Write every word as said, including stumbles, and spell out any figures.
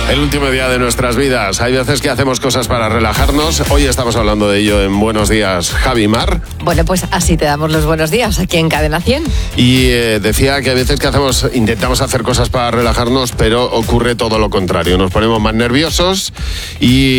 El último día de nuestras vidas. Hay veces que hacemos cosas para relajarnos. Hoy estamos hablando de ello en Buenos Días, Javi Mar. Bueno, pues así te damos los buenos días aquí en Cadena cien. Y eh, decía que hay veces que hacemos, intentamos hacer cosas para relajarnos, pero ocurre todo lo contrario. Nos ponemos más nerviosos y